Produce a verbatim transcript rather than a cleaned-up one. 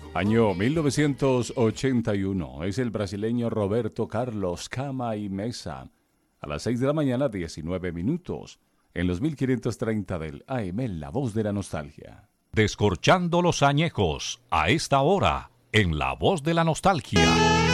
Año mil novecientos ochenta y uno. Es el brasileño Roberto Carlos Cama y Mesa. A las seis de la mañana, diecinueve minutos. En los mil quinientos treinta del A M, La Voz de la Nostalgia. Descorchando los añejos. A esta hora, en La Voz de la Nostalgia.